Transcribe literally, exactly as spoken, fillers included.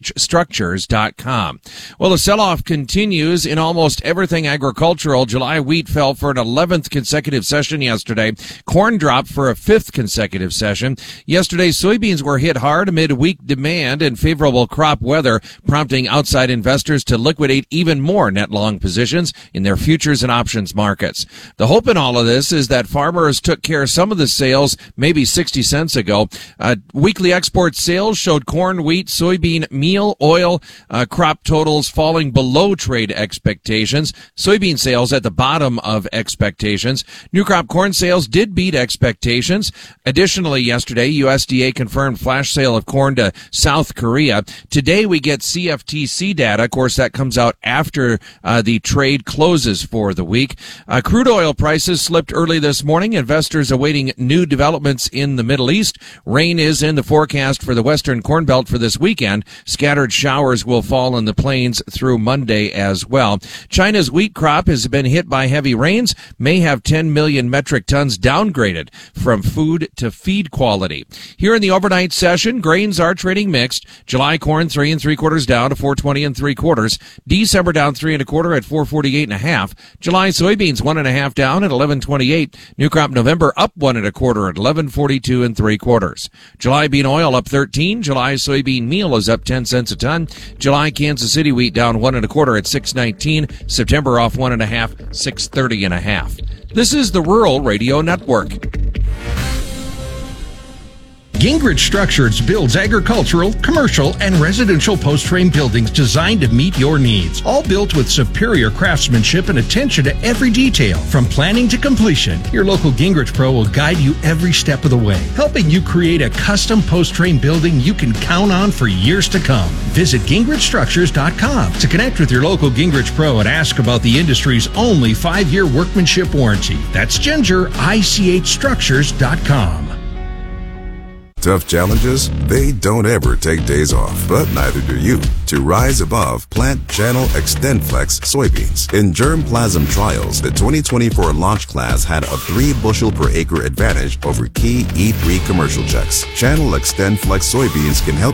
Gingrich Structures dot com. Well, the sell-off continues in almost everything agricultural. July wheat fell for an eleventh consecutive session yesterday. Corn dropped for a fifth consecutive session. Yesterday, soybeans were hit hard amid weak demand and favorable crop weather, prompting outside investors to liquidate even more net long positions in their futures and options markets. The hope in all of this is that farmers took care of some of the sales maybe sixty cents ago. Uh, weekly export sales showed corn, wheat, soybean, meal, oil, uh, crop totals falling below trade expectations. Soybean sales at the bottom of expectations. New crop corn sales did beat expectations. Additionally, yesterday, U S D A confirmed flash sale of corn to South Korea. Today, we get C F T C data. Of course, that comes out after uh, the trade closes for the week. Uh, crude oil prices slipped early this morning. Investors awaiting new developments in the Middle East. Rain is in the forecast for the western Corn Belt for this weekend. Scattered showers will fall in the plains through Monday as well. China's wheat crop has been hit by heavy rains, may have ten million metric tons downgraded from food to feed quality. Here in the overnight session, grains are trading mixed. July corn three and three quarters down to four twenty and three quarters. December down three and a quarter at four forty-eight and a half. July soybeans one and a half down at eleven twenty-eight. New crop November up one and a quarter at eleven forty-two and three quarters. July bean oil up thirteen. July soybean meal is up ten cents a ton. July Kansas City wheat down one and a quarter at six nineteen. September off one and a half, six thirty and a half. This is the Rural Radio Network. Gingrich Structures builds agricultural, commercial, and residential post-frame buildings designed to meet your needs. All built with superior craftsmanship and attention to every detail. From planning to completion, your local Gingrich Pro will guide you every step of the way, helping you create a custom post-frame building you can count on for years to come. Visit Gingrich Structures dot com to connect with your local Gingrich Pro and ask about the industry's only five-year workmanship warranty. That's Ginger I C H Structures dot com. Tough challenges? They don't ever take days off, but neither do you. To rise above, plant Channel XtendFlex soybeans. In germplasm trials, the twenty twenty-four launch class had a three bushel per acre advantage over key E three commercial checks. Channel XtendFlex soybeans can help